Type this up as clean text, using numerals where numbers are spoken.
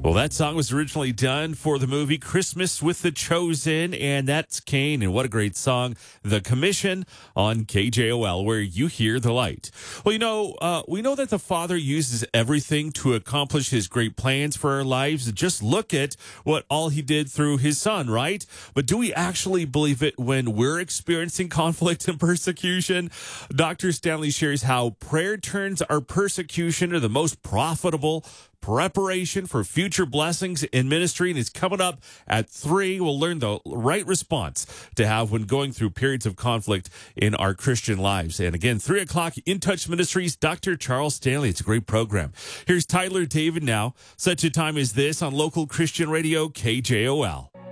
Well, that song was originally done for the movie Christmas with the Chosen, and that's Kane. And what a great song, The Commission on KJOL, where you hear the light. Well, we know that the Father uses everything to accomplish his great plans for our lives. Just look at what all he did through his Son, right? But do we actually believe it when we're experiencing conflict and persecution? Dr. Stanley shares how prayer turns our persecution to the most profitable preparation for future blessings in ministry, and it's coming up at 3. We'll learn the right response to have when going through periods of conflict in our Christian lives. And again, 3 o'clock, In Touch Ministries, Dr. Charles Stanley. It's a great program. Here's Tyler David now. Such a time as this on local Christian radio, KJOL.